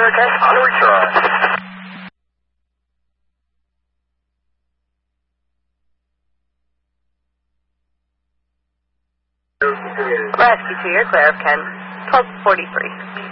okay? On return. Rescue 2, you're clear of Kent. 1243.